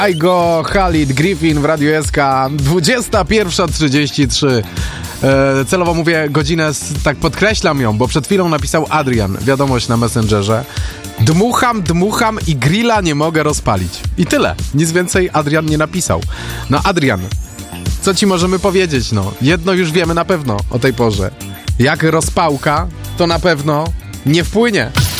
I go Khalid Griffin w Radiu SK, 21:33. Celowo mówię godzinę, tak podkreślam ją, bo przed chwilą napisał Adrian wiadomość na Messengerze. Dmucham i grilla nie mogę rozpalić. I tyle. Nic więcej Adrian nie napisał. No Adrian, co ci możemy powiedzieć, no? Jedno już wiemy na pewno o tej porze. Jak rozpałka, to na pewno nie wpłynie.